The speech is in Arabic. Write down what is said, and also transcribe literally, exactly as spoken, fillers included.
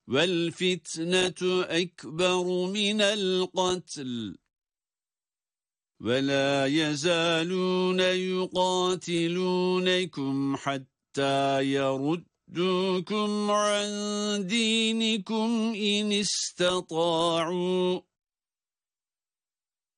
وَالْفِتْنَةُ أَكْبَرُ مِنَ الْقَتْلِ وَلَا يَزَالُونَ يُقَاتِلُونَكُمْ حَتَّى يَرُدُّوكُمْ عَنْ دِينِكُمْ إِنِ اسْتَطَاعُوا